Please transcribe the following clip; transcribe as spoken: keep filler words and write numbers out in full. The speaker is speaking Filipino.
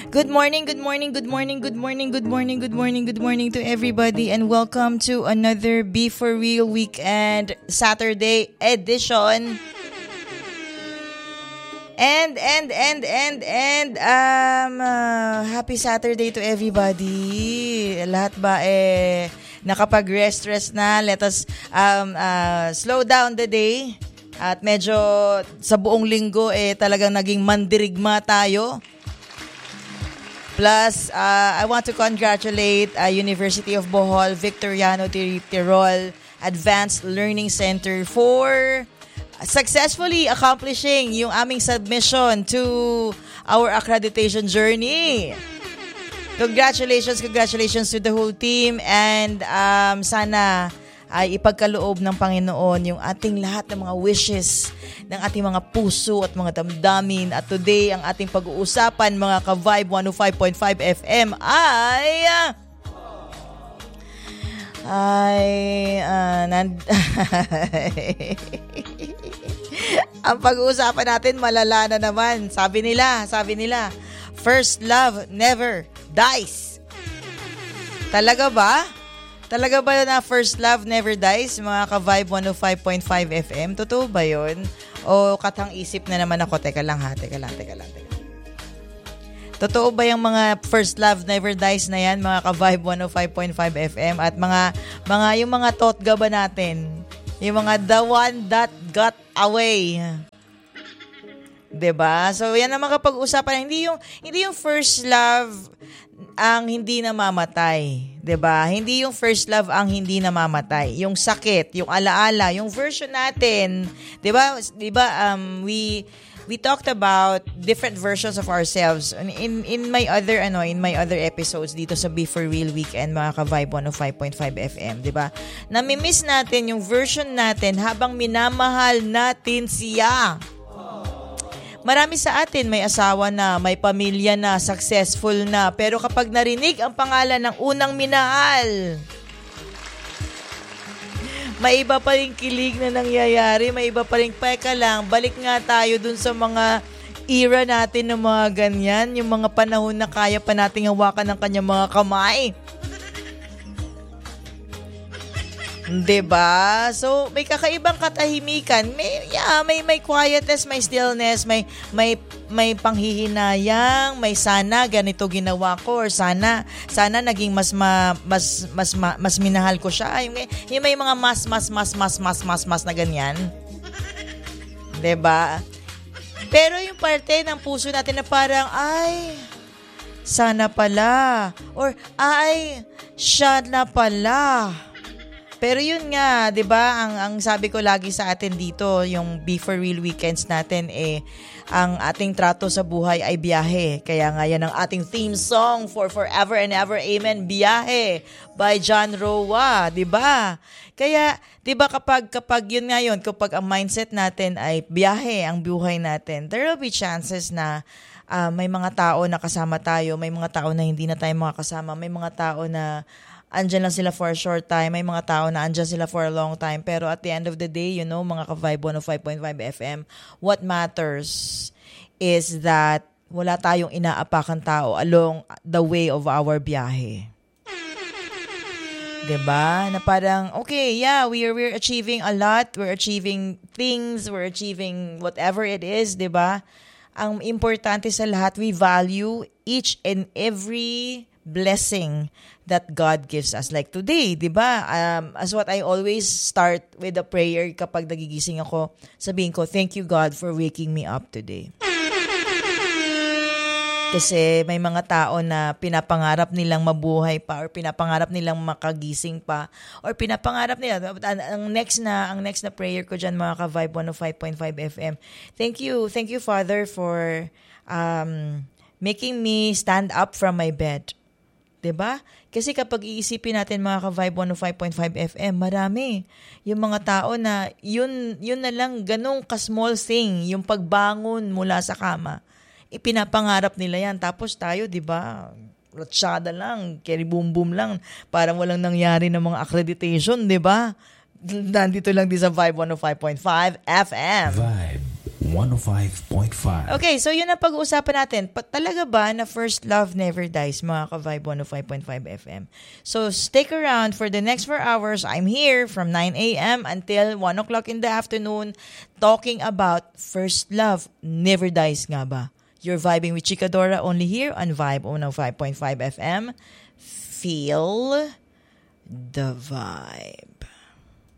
Good morning, good morning, good morning, good morning, good morning, good morning, good morning to everybody, and welcome to another Be For Real Weekend Saturday edition. And, and, and, and, and, um, uh, happy Saturday to everybody. Lahat ba eh, nakapag-rest-rest na? Let us um, uh, slow down the day. At medyo sa buong linggo eh talagang naging mandirigma tayo. Plus, uh, I want to congratulate uh, University of Bohol, Victoriano Tirol Advanced Learning Center for successfully accomplishing yung aming submission to our accreditation journey. Congratulations, congratulations to the whole team, and um, sana ay ipagkaloob ng Panginoon yung ating lahat ng mga wishes ng ating mga puso at mga damdamin. At today, ang ating pag-uusapan, mga ka-Vibe one oh five point five F M ay ay uh, nan- ang pag-uusapan natin malala na naman. Sabi nila, sabi nila, first love never dies. Talaga ba? Talaga ba na first love never dies, mga ka-Vibe one oh five point five F M? Totoo ba yun? O katang isip na naman ako? Teka lang ha, teka lang, teka lang, teka lang. Totoo ba yung mga first love never dies na yan, mga ka-Vibe one oh five point five F M? At mga, mga yung mga totga ba natin? Yung mga the one that got away. Diba? So, yan ang makapag-usapan. Hindi yung, hindi yung first love ang hindi namamatay. Diba? Hindi yung first love ang hindi namamatay. Yung sakit, yung alaala, yung version natin. Diba? Diba? Um, we... We talked about different versions of ourselves in in my other ano in my other episodes dito sa Be For Real Weekend, mga ka-Vibe one oh five point five F M, 'di ba? Nami-miss natin yung version natin habang minamahal natin siya. Marami sa atin may asawa na, may pamilya na, successful na, pero kapag narinig ang pangalan ng unang minahal, may iba pa rin kilig na nangyayari, may iba pa rin, peka lang, balik nga tayo dun sa mga era natin ng mga ganyan, yung mga panahon na kaya pa nating hawakan ng kanyang mga kamay. Diba? So, may kakaibang katahimikan. May, yeah, may, may quietness, may stillness, may, may, may panghihinayang, may sana ganito ginawa ko, or sana, sana naging mas, ma, mas, mas, mas, mas minahal ko siya. Yung, yung may mga mas, mas, mas, mas, mas, mas, mas na ganyan. Diba? Pero yung parte ng puso natin na parang, ay, sana pala. Or, ay, siya na pala. Pero yun nga, 'di ba, ang ang sabi ko lagi sa atin dito, yung Be For Real Weekends natin eh ang ating trato sa buhay ay biyahe. Kaya nga yan ang ating theme song for Forever and Ever, Amen, Biyahe by John Roa, 'di ba? Kaya 'di ba kapag kapag yun nga yun, kapag ang mindset natin ay biyahe ang buhay natin, there will be chances na uh, may mga tao na kasama tayo, may mga tao na hindi na tayo makakasama, may mga tao na andyan lang sila for a short time, may mga tao na andyan sila for a long time. Pero at the end of the day, you know, mga ka-Vibe one oh five point five F M, what matters is that wala tayong inaapakan tao along the way of our biyahe. Diba? Na parang, okay, yeah, we are, we're achieving a lot, we're achieving things, we're achieving whatever it is, diba? Ang importante sa lahat, we value each and every blessing that God gives us. Like today, di ba? Um, as what I always start with a prayer kapag nagigising ako, sabihin ko, thank you God for waking me up today. Kasi may mga tao na pinapangarap nilang mabuhay pa, or pinapangarap nilang makagising pa, or pinapangarap nila. Ang next na, ang next na prayer ko dyan, mga ka-Vibe one oh five point five F M. Thank you, thank you Father for um, making me stand up from my bed. Diba? Kasi kapag iisipin natin, mga ka-Vibe one oh five point five F M, marami. Yung mga tao na yun, yun na lang, ganong ka-small thing, yung pagbangon mula sa kama, ipinapangarap nila yan. Tapos tayo, diba, ratsyada lang, carry boom boom lang, parang walang nangyari ng mga accreditation, diba? Nandito lang din sa Vibe one oh five point five F M. Vibe one oh five point five. Okay, so yun ang pag-uusapan natin. Pa- talaga ba na first love never dies, mga ka-Vibe one oh five point five F M? So stick around for the next four hours. I'm here from nine a.m. until one o'clock in the afternoon talking about first love never dies nga ba? You're vibing with Chikadora only here on Vibe one oh five point five F M. Feel the vibe.